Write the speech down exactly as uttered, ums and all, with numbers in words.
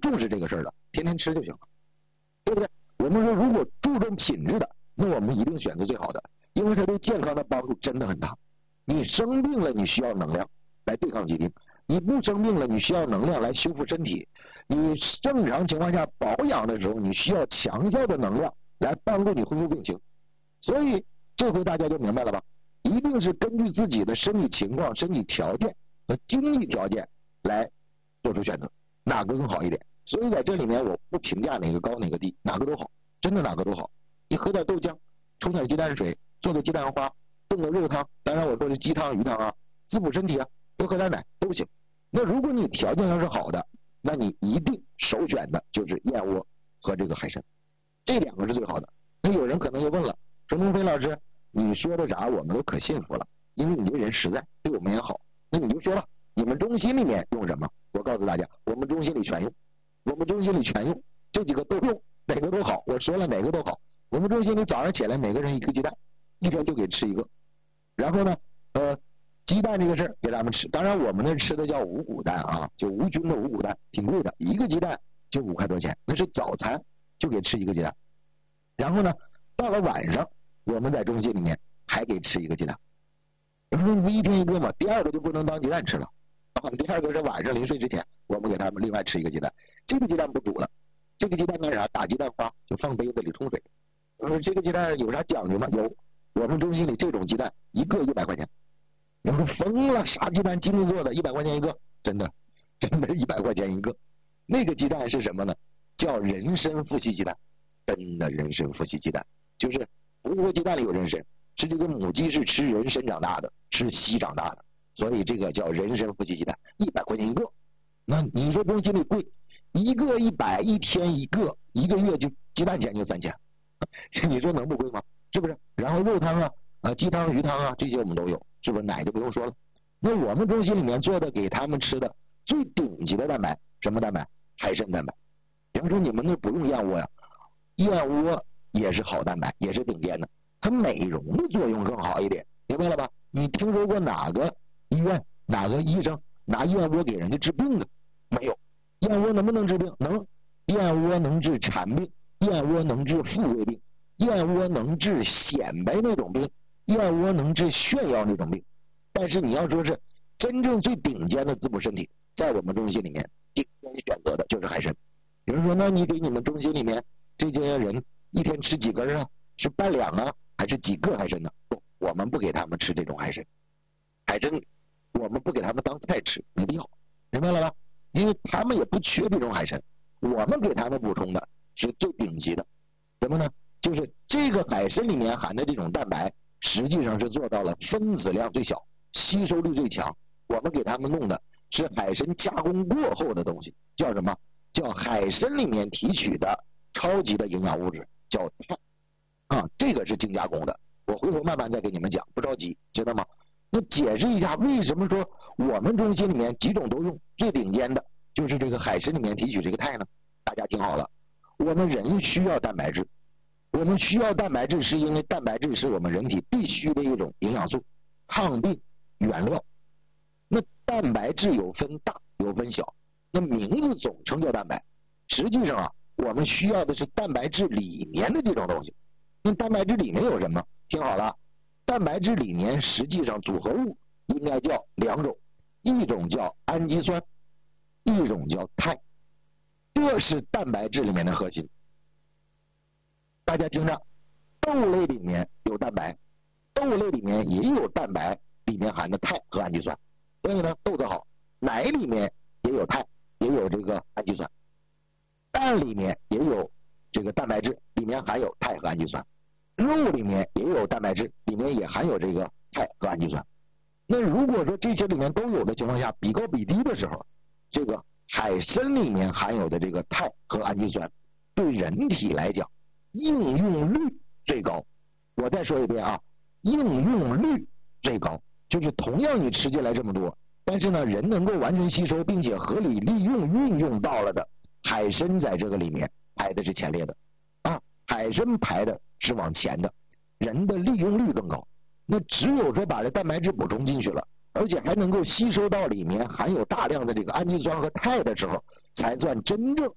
重视这个事儿的，天天吃就行了，对不对？我们说如果注重品质的，那我们一定选择最好的，因为它对健康的帮助真的很大。你生病了，你需要能量来对抗疾病；你不生病了，你需要能量来修复身体。你正常情况下保养的时候，你需要强效的能量来帮助你恢复病情。所以这回大家就明白了吧？一定是根据自己的身体情况、身体条件和经济条件来做出选择，哪个更好一点。所以在这里面我不评价哪个高哪个低，哪个都好，真的哪个都好。你喝点豆浆，冲点鸡蛋水，做个鸡蛋花，炖个肉汤，当然我说的鸡汤、鱼汤啊，滋补身体啊，多喝点奶都行。那如果你条件要是好的，那你一定首选的就是燕窝和这个海参，这两个是最好的。那有人可能就问了，说孟非老师，你说的啥我们都可信服了，因为你这人实在，对我们也好。那你就说了，你们中心里面用什么？我告诉大家，我们中心里全用，我们中心里全用，这几个都用，哪个都好。我说了哪个都好。我们中心里早上起来每个人一个鸡蛋，一天就给吃一个。然后呢，呃，鸡蛋这个事儿给他们吃，当然我们那吃的叫五谷蛋啊，就无菌的五谷蛋，挺贵的，一个鸡蛋就五块多钱，那是早餐就给吃一个鸡蛋。然后呢，到了晚上，我们在中心里面还给吃一个鸡蛋。然后你一天一个嘛，第二个就不能当鸡蛋吃了啊。第二个是晚上临睡之前，我们给他们另外吃一个鸡蛋。这个鸡蛋不煮了，这个鸡蛋干啥？打鸡蛋花，就放杯子里冲水。呃，这个鸡蛋有啥讲究吗？有，我们中心里这种鸡蛋一个一百块钱。你说疯了，啥鸡蛋精密做的，一百块钱一个，真的，真的，一百块钱一个。那个鸡蛋是什么呢？叫人参富硒鸡蛋，真的人参富硒鸡蛋，就是不是说鸡蛋里有人参，是这个母鸡是吃人参长大的，吃硒长大的，所以这个叫人参富硒鸡蛋，一百块钱一个。那你说中心里贵，一个一百，一天一个，一个月就鸡蛋钱就三千，你说能不贵吗？是不是？然后肉汤啊、啊鸡汤、鱼汤啊，这些我们都有，是不是？奶就不用说了。那我们中心里面做的给他们吃的最顶级的蛋白，什么蛋白？海参蛋白。比方说你们那不用燕窝呀，燕窝也是好蛋白，也是顶尖的，它美容的作用更好一点，明白了吧？你听说过哪个医院、哪个医生拿燕窝给人家治病的？没有。燕窝能不能治病？能。燕窝能治馋病，燕窝能治富贵病，燕窝能治显摆那种病，燕窝能治炫耀那种病。但是你要说是真正最顶尖的滋补身体，在我们中心里面顶尖选择的就是海参。有人说，那你给你们中心里面这些人一天吃几根啊？是半两啊，还是几个海参呢？不，我们不给他们吃这种海参，海参我们不给他们当菜吃，没必要，明白了吧？因为他们也不缺这种海参，我们给他们补充的是最顶级的，什么呢？就是这个海参里面含的这种蛋白，实际上是做到了分子量最小，吸收率最强。我们给他们弄的是海参加工过后的东西，叫什么？叫海参里面提取的超级的营养物质，叫肽啊，这个是精加工的。我回头慢慢再给你们讲，不着急，知道吗？那解释一下为什么说我们中心里面几种都用，最顶尖的就是这个海参里面提取这个肽呢？大家听好了，我们人需要蛋白质，我们需要蛋白质是因为蛋白质是我们人体必须的一种营养素，抗病原料。那蛋白质有分大有分小，那名字总称叫蛋白，实际上啊，我们需要的是蛋白质里面的这种东西。那蛋白质里面有什么？听好了，蛋白质里面实际上组合物应该叫两种，一种叫氨基酸，一种叫肽，这是蛋白质里面的核心。大家听着，豆类里面有蛋白，豆类里面也有蛋白里面含的肽和氨基酸，所以呢，豆子好。奶里面也有肽，也有这个氨基酸，蛋里面也有这个蛋白质，里面含有肽和氨基酸，肉里面也有蛋白质，里面也含有这个肽和氨基酸。那如果说这些里面都有的情况下，比高比低的时候，这个海参里面含有的这个肽和氨基酸对人体来讲应用率最高。我再说一遍啊，应用率最高，就是同样你吃进来这么多，但是呢，人能够完全吸收并且合理利用运用到了的，海参在这个里面排的是前列的啊，海参排的是往前的，人的利用率更高。那只有说把这蛋白质补充进去了，而且还能够吸收到里面含有大量的这个氨基酸和肽的时候，才算真正